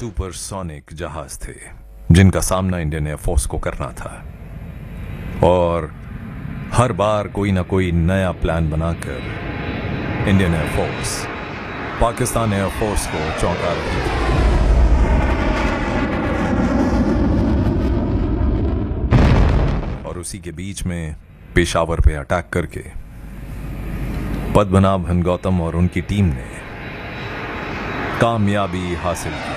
Supersonic जहाज थे जिनका सामना इंडियन एयरफोर्स को करना था, और हर बार कोई ना कोई नया प्लान बनाकर इंडियन एयरफोर्स पाकिस्तान एयरफोर्स को चौंका रही थी। और उसी के बीच में पेशावर पे अटैक करके पद्मनाभन गौतम और उनकी टीम ने कामयाबी हासिल की।